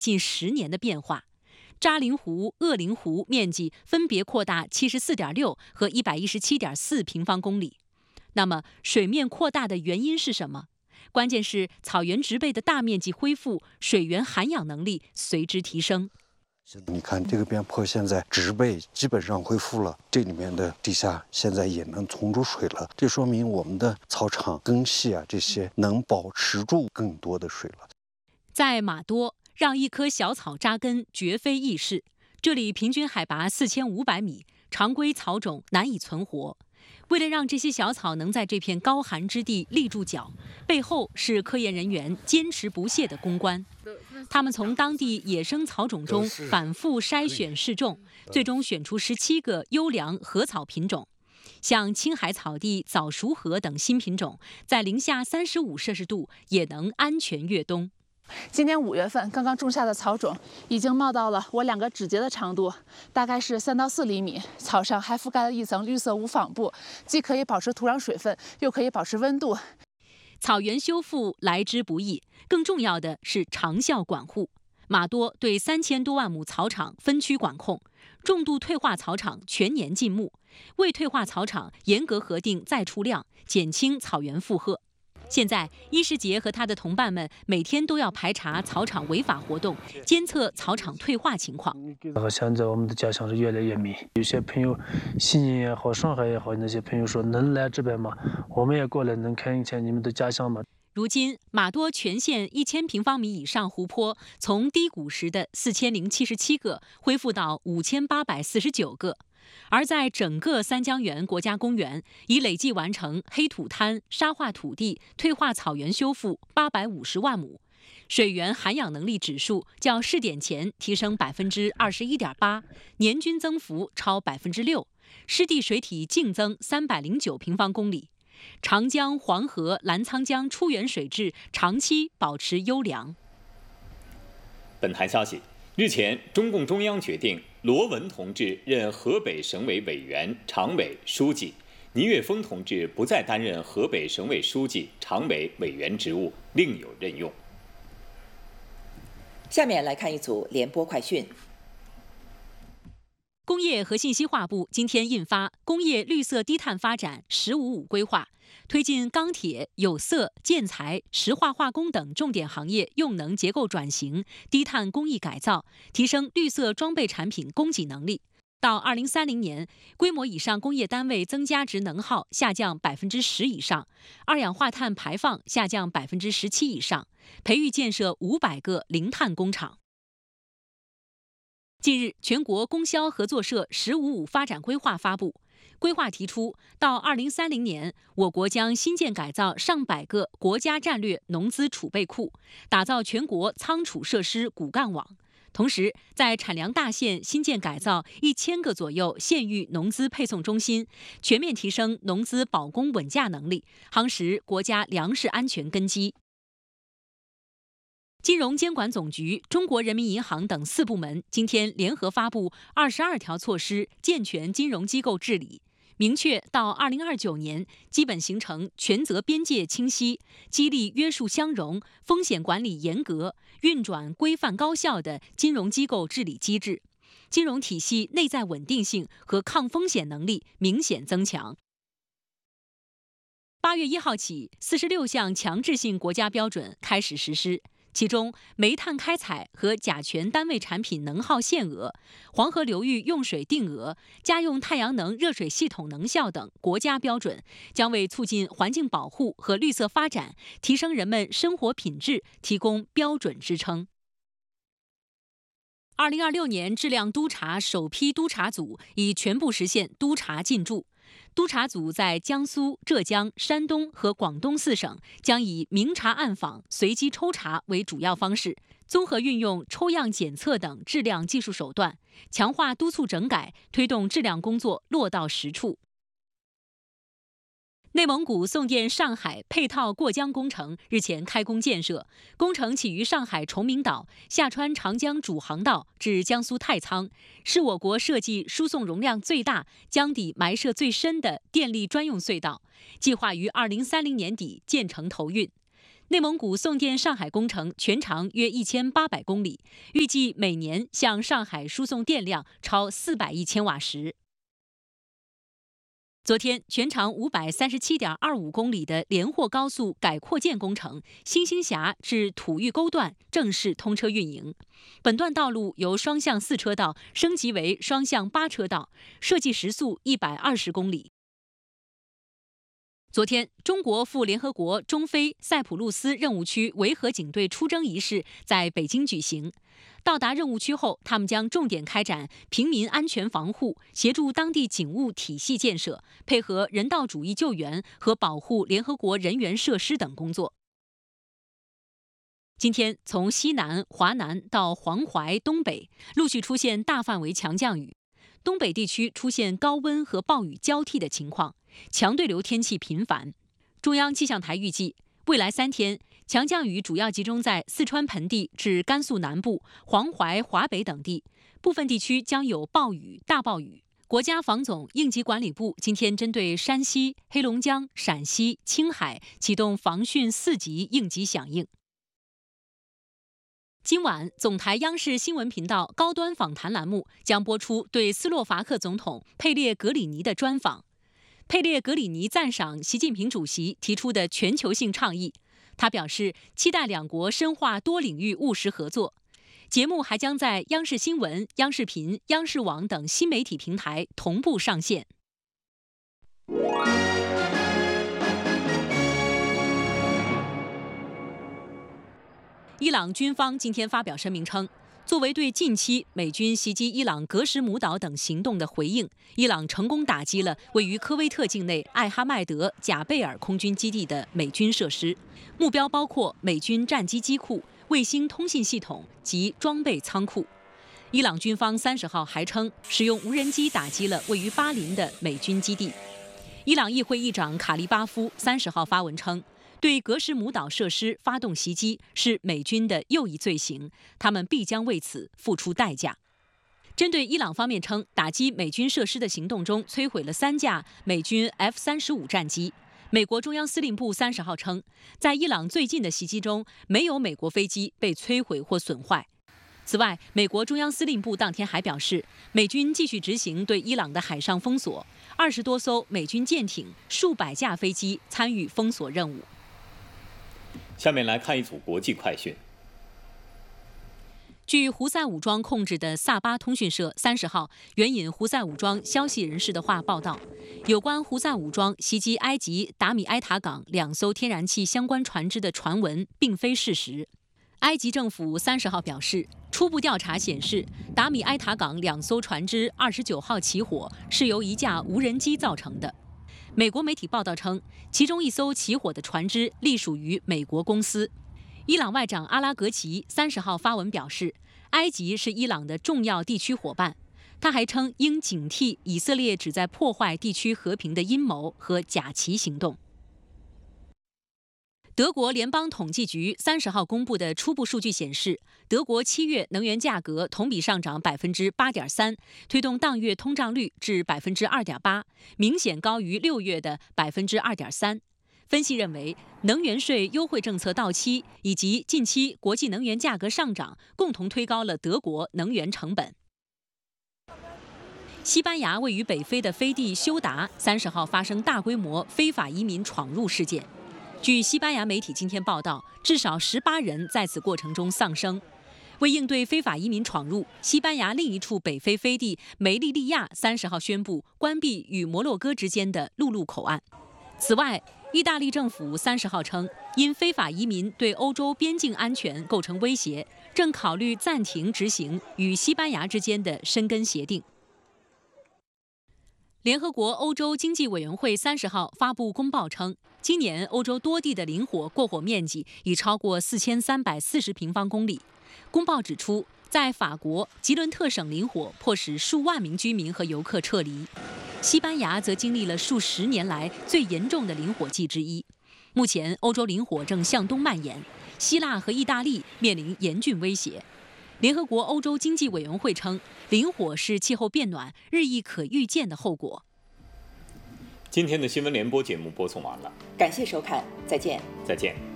近10年的变化。扎林湖、鄂陵湖面积分别扩大74.6和117.4平方公里。那么，水面扩大的原因是什么？关键是草原植被的大面积恢复，水源涵养能力随之提升。 你看这个边坡，现在植被基本上恢复了，这里面的地下现在也能存住水了，这说明我们的草场、根系这些能保持住更多的水了。 在马多，让一棵小草扎根绝非易事。这里平均海拔4500米，常规草种难以存活。为了让这些小草能在这片高寒之地立住脚，背后是科研人员坚持不懈的攻关。他们从当地野生草种中反复筛选试种，最终选出17个优良禾草品种。像青海草地早熟禾等新品种，在零下35摄氏度也能安全越冬。 今年5月份刚刚种下的草种已经冒到了我2个指节的长度，大概是3到4厘米。草上还覆盖了一层绿色无纺布，既可以保持土壤水分，又可以保持温度。 草原修复来之不易，更重要的是长效管护。马多对3000多万亩草场分区管控，重度退化草场全年禁牧，未退化草场严格核定再出量，减轻草原负荷。现在，伊世杰和他的同伴们每天都要排查草场违法活动，监测草场退化情况。 现在我们的家乡是越来越密，有些朋友西宁也好，上海也好，那些朋友说能来这边吗？我们也过来能看一看你们的家乡吗？ 如今，马多全县1000平方米以上湖泊从低谷时的4077个恢复到5849个。而在整个三江源国家公园，已累计完成黑土滩、沙化土地、退化草原修复850万亩，水源涵养能力指数较试点前提升21.8%，年均增幅超6%，湿地水体净增309平方公里，长江、黄河、澜沧江出源水质长期保持优良。 本台消息，日前，中共中央决定罗文同志任河北省委委员、常委、书记，倪岳峰同志不再担任河北省委书记、常委、委员职务，另有任用。 下面来看一组联播快讯。 工业和信息化部今天印发《工业绿色低碳发展“十五五”规划》，推进钢铁、有色、建材、石化化工等重点行业用能结构转型、低碳工艺改造，提升绿色装备产品供给能力。到2030年，规模以上工业单位增加值能耗下降10%以上，二氧化碳排放下降17%以上，培育建设500个零碳工厂。近日，全国供销合作社“十五五”发展规划发布。规划提出，到2030年，我国将新建改造上百个国家战略农资储备库，打造全国仓储设施骨干网。同时，在产粮大县新建改造1000个左右县域农资配送中心，全面提升农资保供稳价能力，夯实国家粮食安全根基。金融监管总局、中国人民银行等4部门今天联合发布22条措施，健全金融机构治理，明确到2029年基本形成权责边界清晰、激励约束相容、风险管理严格、运转规范高效的金融机构治理机制，金融体系内在稳定性和抗风险能力明显增强。8月1号起，46项强制性国家标准开始实施。其中，煤炭开采和甲醛单位产品能耗限额、黄河流域用水定额、家用太阳能热水系统能效等国家标准，将为促进环境保护和绿色发展、提升人们生活品质提供标准支撑。2026年质量督查首批督查组已全部实现督查进驻。督查组在江苏、浙江、山东和广东4省将以明察暗访、随机抽查为主要方式，综合运用抽样检测等质量技术手段，强化督促整改，推动质量工作落到实处。内蒙古送电上海配套过江工程日前开工建设，工程起于上海崇明岛，下穿长江主航道至江苏太仓，是我国设计输送容量最大、江底埋设最深的电力专用隧道，计划于2030年底建成投运。 内蒙古送电上海工程全长约1800公里，预计每年向上海输送电量超400亿千瓦时。昨天，全长537.25公里的连霍高速改扩建工程新兴峡至土峪沟段正式通车运营。本段道路由双向4车道升级为双向8车道，设计时速120公里。昨天，中国赴联合国中非塞浦路斯任务区维和警队出征仪式在北京举行。到达任务区后，他们将重点开展平民安全防护、协助当地警务体系建设、配合人道主义救援和保护联合国人员设施等工作。今天，从西南、华南到黄淮、东北陆续出现大范围强降雨，东北地区出现高温和暴雨交替的情况，强对流天气频繁。中央气象台预计，未来3天，强降雨主要集中在四川盆地至甘肃南部、黄淮、华北等地，部分地区将有暴雨、大暴雨。国家防总应急管理部今天针对山西、黑龙江、陕西、青海启动防汛4级应急响应。今晚，总台央视新闻频道高端访谈栏目将播出对斯洛伐克总统佩列格里尼的专访。佩列格里尼赞赏习近平主席提出的全球性倡议，他表示期待两国深化多领域务实合作。节目还将在央视新闻、央视频、央视网等新媒体平台同步上线。伊朗军方今天发表声明称，作为对近期美军袭击伊朗格什姆岛等行动的回应，伊朗成功打击了位于科威特境内艾哈迈德贾贝尔空军基地的美军设施，目标包括美军战机机库、卫星通信系统及装备仓库。伊朗军方30号还称，使用无人机打击了位于巴林的美军基地。伊朗议会议长卡利巴夫30号发文称，对格什姆岛设施发动袭击是美军的又一罪行，他们必将为此付出代价。针对伊朗方面称，打击美军设施的行动中摧毁了3架美军 F-35战机。美国中央司令部30号称，在伊朗最近的袭击中，没有美国飞机被摧毁或损坏。此外，美国中央司令部当天还表示，美军继续执行对伊朗的海上封锁，20多艘美军舰艇、数百架飞机参与封锁任务。 下面来看一组国际快讯。 据胡塞武装控制的萨巴通讯社30号援引胡塞武装消息人士的话报道，有关胡塞武装袭击埃及达米埃塔港2艘天然气相关船只的传闻并非事实。埃及政府30号表示，初步调查显示，达米埃塔港2艘船只29号起火是由一架无人机造成的。美国媒体报道称，其中一艘起火的船只隶属于美国公司。伊朗外长阿拉格齐30号发文表示，埃及是伊朗的重要地区伙伴。他还称，应警惕以色列旨在破坏地区和平的阴谋和假旗行动。德国联邦统计局30号公布的初步数据显示，德国7月能源价格同比上涨8.3%，推动当月通胀率至2.8%，明显高于6月的2.3%。分析认为，能源税优惠政策到期以及近期国际能源价格上涨，共同推高了德国能源成本。西班牙位于北非的飞地休达30号发生大规模非法移民闯入事件。据西班牙媒体今天报道，至少18人在此过程中丧生。为应对非法移民闯入，西班牙另一处北非飞地梅利利亚30号宣布关闭与摩洛哥之间的陆路口岸。此外，意大利政府30号称，因非法移民对欧洲边境安全构成威胁，正考虑暂停执行与西班牙之间的申根协定。联合国欧洲经济委员会30号发布公报称，今年欧洲多地的林火过火面积已超过4340平方公里。公报指出，在法国吉伦特省林火迫使数万名居民和游客撤离，西班牙则经历了数十年来最严重的林火季之一。目前，欧洲林火正向东蔓延，希腊和意大利面临严峻威胁。联合国欧洲经济委员会称，林火是气候变暖日益可预见的后果。 今天的新闻联播节目播送完了， 感谢收看，再见。 再见。